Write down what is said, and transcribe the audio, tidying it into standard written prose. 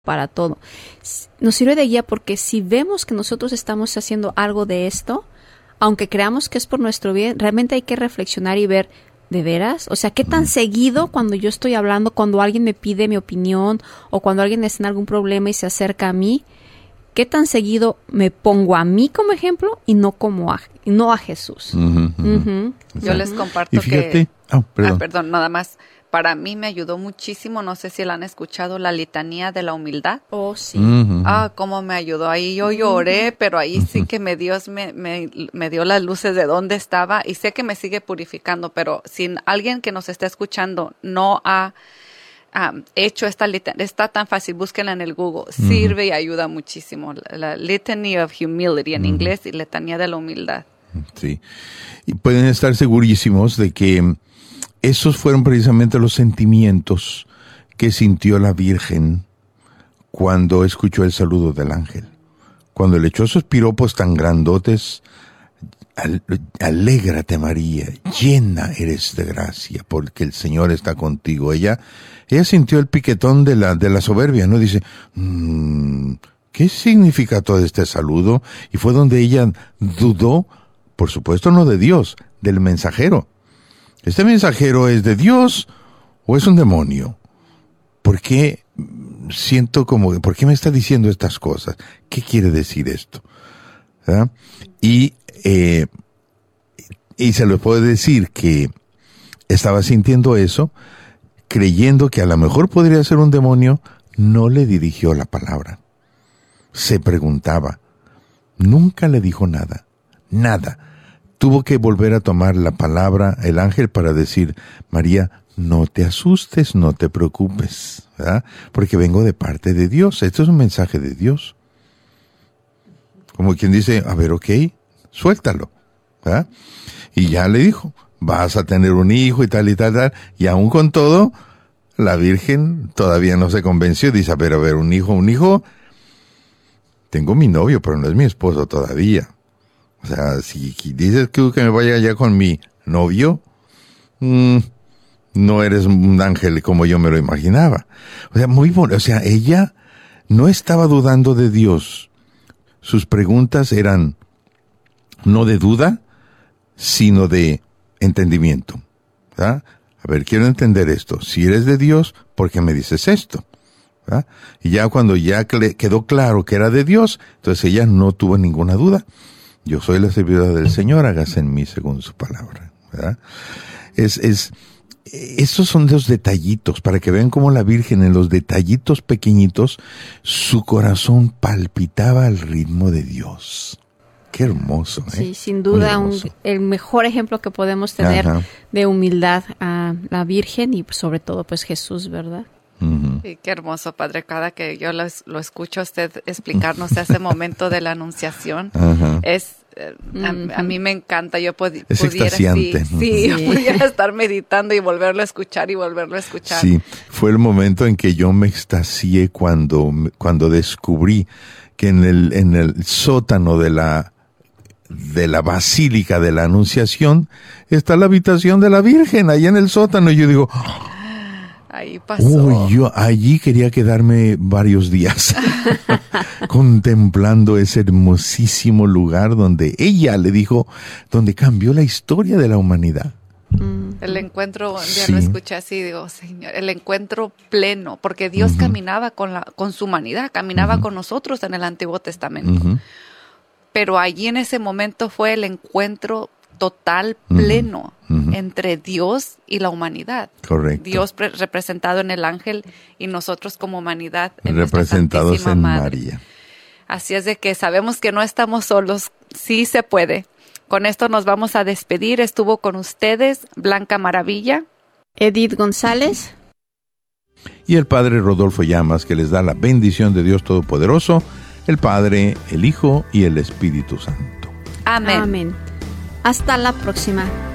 para todo. Nos sirve de guía porque si vemos que nosotros estamos haciendo algo de esto, aunque creamos que es por nuestro bien, realmente hay que reflexionar y ver, ¿de veras? O sea, ¿qué tan seguido cuando yo estoy hablando, cuando alguien me pide mi opinión o cuando alguien está en algún problema y se acerca a mí, qué tan seguido me pongo a mí como ejemplo y no a Jesús? Yo les comparto que... perdón, nada más. Para mí me ayudó muchísimo, no sé si la han escuchado, la litanía de la humildad. Oh, sí. Cómo me ayudó. Ahí yo lloré, pero ahí sí que Dios me dio las luces de dónde estaba y sé que me sigue purificando, pero si alguien que nos está escuchando no ha hecho esta litanía, está tan fácil, búsquenla en el Google, sirve y ayuda muchísimo. La Litany of Humility en inglés y litanía de la humildad. Sí, y pueden estar segurísimos de que esos fueron precisamente los sentimientos que sintió la Virgen cuando escuchó el saludo del ángel. Cuando le echó esos piropos tan grandotes, alégrate María, llena eres de gracia, porque el Señor está contigo. Ella sintió el piquetón de la soberbia, ¿no? Dice, ¿qué significa todo este saludo? Y fue donde ella dudó, por supuesto no de Dios, del mensajero. ¿Este mensajero es de Dios o es un demonio? ¿Por qué por qué me está diciendo estas cosas? ¿Qué quiere decir esto? ¿Verdad? Y se lo puedo decir que estaba sintiendo eso, creyendo que a lo mejor podría ser un demonio, no le dirigió la palabra. Se preguntaba, nunca le dijo nada. Tuvo que volver a tomar la palabra el ángel para decir, María, no te asustes, no te preocupes, ¿verdad? Porque vengo de parte de Dios. Esto es un mensaje de Dios. Como quien dice, a ver, ok, suéltalo, ¿verdad? Y ya le dijo, vas a tener un hijo y tal, y aún con todo, la Virgen todavía no se convenció. Dice, a ver, un hijo, tengo mi novio, pero no es mi esposo todavía. O sea, si dices que me vaya allá con mi novio, no eres un ángel como yo me lo imaginaba. O sea, muy bueno. O sea, ella no estaba dudando de Dios. Sus preguntas eran no de duda, sino de entendimiento. ¿Verdad? A ver, quiero entender esto. Si eres de Dios, ¿por qué me dices esto? ¿Verdad? Y ya cuando ya quedó claro que era de Dios, entonces ella no tuvo ninguna duda. Yo soy la servidora del Señor, hágase en mí según su palabra, ¿verdad? Estos son los detallitos, para que vean cómo la Virgen en los detallitos pequeñitos, su corazón palpitaba al ritmo de Dios. Qué hermoso, ¿eh? Sí, sin duda, el mejor ejemplo que podemos tener de humildad a la Virgen y sobre todo, pues Jesús, ¿verdad? Y qué hermoso, Padre, cada que yo lo escucho a usted explicarnos ese momento de la anunciación, a mí me encanta. Yo pudiera estar meditando y volverlo a escuchar Sí, fue el momento en que yo me extasié cuando descubrí que en el sótano de la Basílica de la Anunciación está la habitación de la Virgen, ahí en el sótano, y yo digo, ahí pasó. Yo allí quería quedarme varios días contemplando ese hermosísimo lugar donde ella le dijo, donde cambió la historia de la humanidad. El encuentro, ya lo escuché así, digo, Señor, el encuentro pleno, porque Dios caminaba con su humanidad, caminaba con nosotros en el Antiguo Testamento. Pero allí en ese momento fue el encuentro total, pleno, entre Dios y la humanidad. Correcto. Dios representado en el ángel y nosotros como humanidad en representados en Madre. María. Así es de que sabemos que no estamos solos, sí se puede. Con esto nos vamos a despedir. Estuvo con ustedes Blanca Maravilla, Edith González y el Padre Rodolfo Llamas, que les da la bendición de Dios Todopoderoso, el Padre, el Hijo y el Espíritu Santo. Amén. Amén. Hasta la próxima.